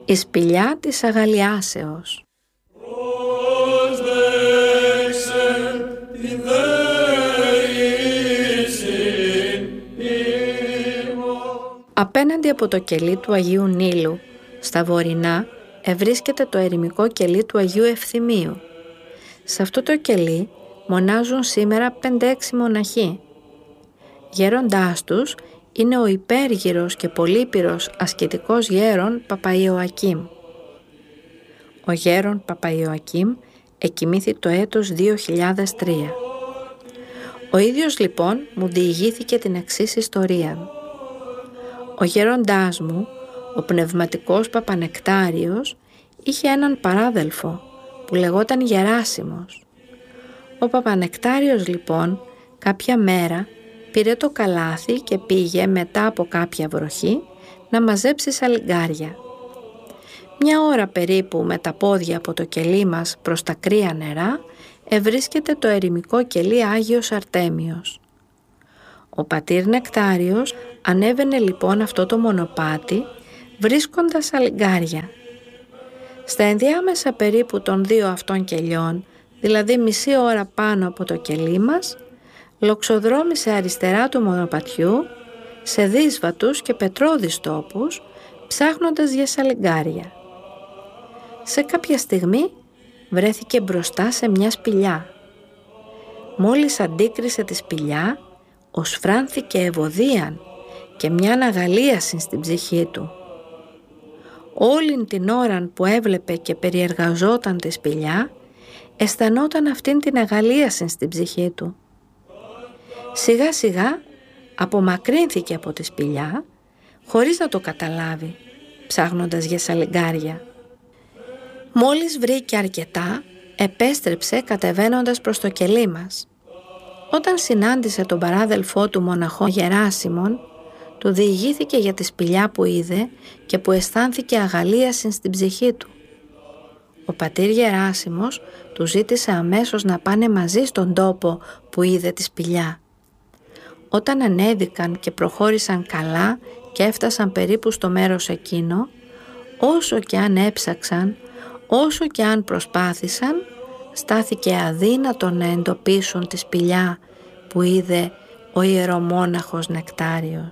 Η σπηλιά της αγαλιάσεως. Απέναντι από το κελί του Αγίου Νείλου, στα βορεινά, ευρίσκεται το ερημικό κελί του Αγίου Ευθυμίου. Σε αυτό το κελί μονάζουν σήμερα 5-6 μοναχοί. Γέροντάς τους είναι ο υπέργυρος και πολύπυρος ασκητικός γέρον Παπαϊωακήμ. Ο γέρον Παπαϊωακήμ εκοιμήθη το έτος 2003. Ο ίδιος λοιπόν μου διηγήθηκε την εξής ιστορία. Ο γέροντάς μου, ο πνευματικός Παπανεκτάριος, είχε έναν παράδελφο που λεγόταν Γεράσιμος. Ο Παπανεκτάριος λοιπόν κάποια μέρα πήρε το καλάθι και πήγε μετά από κάποια βροχή να μαζέψει σαλιγκάρια. Μια ώρα περίπου με τα πόδια από το κελί μας προς τα κρύα νερά ευρίσκεται το ερημικό κελί Άγιος Αρτέμιος. Ο πατήρ Νεκτάριος ανέβαινε λοιπόν αυτό το μονοπάτι βρίσκοντας σαλιγκάρια. Στα ενδιάμεσα περίπου των 2 αυτών κελιών, δηλαδή μισή ώρα πάνω από το κελί μας, λοξοδρόμησε αριστερά του μονοπατιού σε δύσβατους και πετρώδεις τόπους ψάχνοντας για σαλιγκάρια. Σε κάποια στιγμή βρέθηκε μπροστά σε μια σπηλιά. Μόλις αντίκρισε τη σπηλιά, οσφράνθηκε ευωδίαν και μια αγαλίαση στην ψυχή του. Όλην την ώραν που έβλεπε και περιεργαζόταν τη σπηλιά, αισθανόταν αυτήν την αγαλίαση στην ψυχή του. Σιγά σιγά απομακρύνθηκε από τη σπηλιά, χωρίς να το καταλάβει, ψάχνοντας για σαλιγκάρια. Μόλις βρήκε αρκετά, επέστρεψε κατεβαίνοντας προς το κελί μας. Όταν συνάντησε τον παράδελφό του μοναχό Γεράσιμον, του διηγήθηκε για τη σπηλιά που είδε και που αισθάνθηκε αγαλίαση στην ψυχή του. Ο πατήρ Γεράσιμος του ζήτησε αμέσως να πάνε μαζί στον τόπο που είδε τη σπηλιά. Όταν ανέβηκαν και προχώρησαν καλά και έφτασαν περίπου στο μέρος εκείνο, όσο και αν έψαξαν, όσο και αν προσπάθησαν, στάθηκε αδύνατο να εντοπίσουν τη σπηλιά που είδε ο ιερομόναχος Νεκτάριος.